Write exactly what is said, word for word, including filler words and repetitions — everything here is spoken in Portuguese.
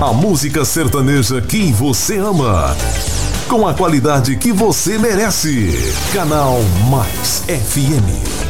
A música sertaneja que você ama, com a qualidade que você merece. Canal Mais F M.